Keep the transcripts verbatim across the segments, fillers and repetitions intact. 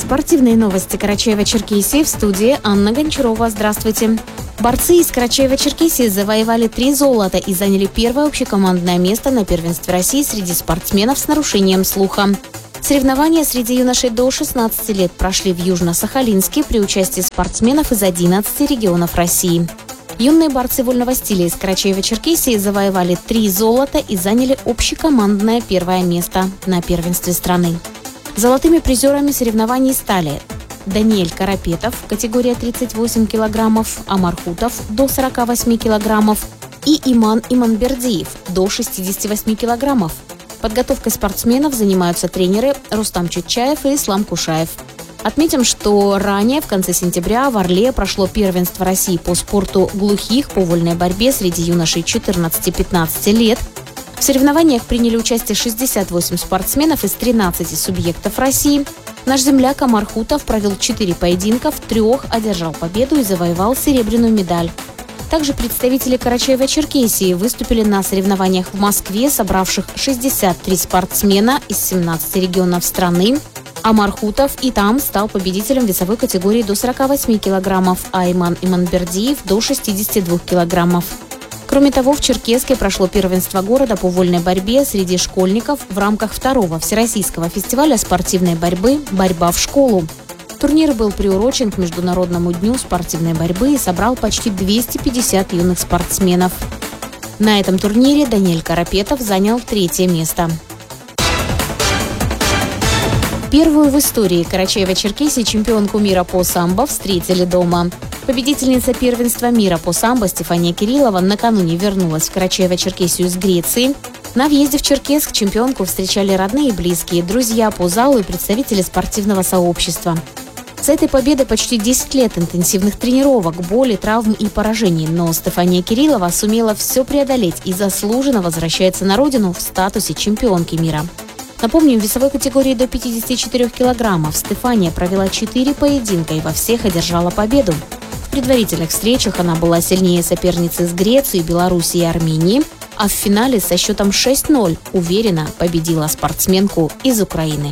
Спортивные новости Карачаева-Черкесии, в студии Анна Гончарова. Здравствуйте. Борцы из Карачаева-Черкесии завоевали три золота и заняли первое общекомандное место на первенстве России среди спортсменов с нарушением слуха. Соревнования среди юношей до шестнадцати лет прошли в Южно-Сахалинске при участии спортсменов из одиннадцати регионов России. Юные борцы вольного стиля из Карачаева-Черкесии завоевали три золота и заняли общекомандное первое место на первенстве страны. Золотыми призерами соревнований стали Даниэль Карапетов, категория тридцать восемь килограммов, Амар Хутов до сорока восьми килограммов и Иман Иманбердиев до шестидесяти восьми килограммов. Подготовкой спортсменов занимаются тренеры Рустам Чутчаев и Ислам Кушаев. Отметим, что ранее, в конце сентября, в Орле прошло первенство России по спорту глухих по вольной борьбе среди юношей четырнадцати-пятнадцати лет. В соревнованиях приняли участие шестьдесят восемь спортсменов из тринадцати субъектов России. Наш земляк Амар Хутов провел четыре поединка, в трех одержал победу и завоевал серебряную медаль. Также представители Карачаева-Черкесии выступили на соревнованиях в Москве, собравших шестьдесят три спортсмена из семнадцати регионов страны. Амар Хутов и там стал победителем весовой категории до сорока восьми килограммов, а Иман Иманбердиев до шестидесяти двух килограммов. Кроме того, в Черкесске прошло первенство города по вольной борьбе среди школьников в рамках второго всероссийского фестиваля спортивной борьбы «Борьба в школу». Турнир был приурочен к Международному дню спортивной борьбы и собрал почти двести пятьдесят юных спортсменов. На этом турнире Даниэль Карапетов занял третье место. Первую в истории Карачаева-Черкесии чемпионку мира по самбо встретили дома. Победительница первенства мира по самбо Стефания Кириллова накануне вернулась в Карачаево-Черкесию из Греции. На въезде в Черкесск чемпионку встречали родные и близкие, друзья по залу и представители спортивного сообщества. С этой победой почти десять лет интенсивных тренировок, боли, травм и поражений, но Стефания Кириллова сумела все преодолеть и заслуженно возвращается на родину в статусе чемпионки мира. Напомним, в весовой категории до пятидесяти четырёх килограммов Стефания провела четыре поединка и во всех одержала победу. В предварительных встречах она была сильнее соперниц из Греции, Беларуси и Армении, а в финале со счетом шесть ноль уверенно победила спортсменку из Украины.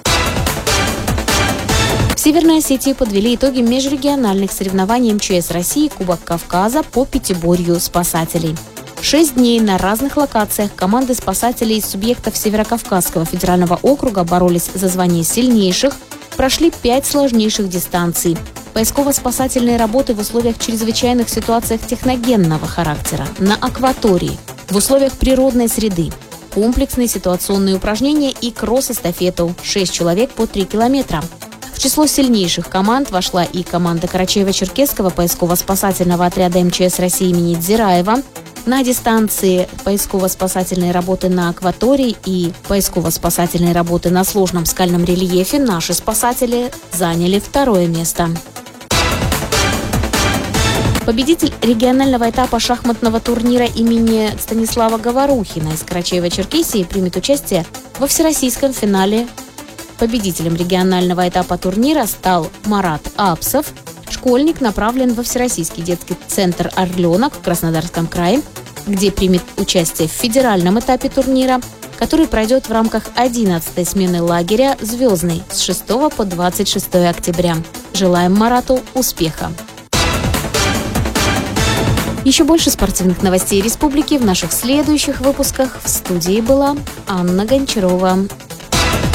В Северной Осетии подвели итоги межрегиональных соревнований эм че эс России Кубок Кавказа по пятиборью спасателей. Шесть дней на разных локациях команды спасателей из субъектов Северокавказского федерального округа боролись за звание сильнейших, прошли пять сложнейших дистанций. Поисково-спасательные работы в условиях чрезвычайных ситуациях техногенного характера, на акватории, в условиях природной среды, комплексные ситуационные упражнения и кросс-эстафету – шесть человек по три километра. В число сильнейших команд вошла и команда Карачаево-Черкесского поисково-спасательного отряда эм че эс России имени Дзираева. На дистанции поисково-спасательные работы на акватории и поисково-спасательные работы на сложном скальном рельефе наши спасатели заняли второе место. Победитель регионального этапа шахматного турнира имени Станислава Говорухина из Карачаева-Черкесии примет участие во всероссийском финале. Победителем регионального этапа турнира стал Марат Апсов. Школьник направлен во Всероссийский детский центр «Орленок» в Краснодарском крае, где примет участие в федеральном этапе турнира, который пройдет в рамках одиннадцатой смены лагеря «Звездный» с шестого по двадцать шестое октября. Желаем Марату успеха! Еще больше спортивных новостей республики в наших следующих выпусках. В студии была Анна Гончарова.